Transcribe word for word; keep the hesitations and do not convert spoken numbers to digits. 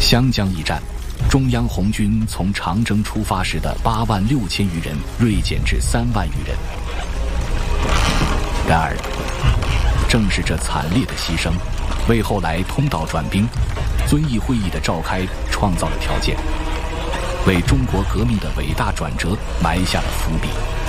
湘江一战，中央红军从长征出发时的八万六千余人锐减至三万余人。然而，正是这惨烈的牺牲，为后来通道转兵、遵义会议的召开创造了条件，为中国革命的伟大转折埋下了伏笔。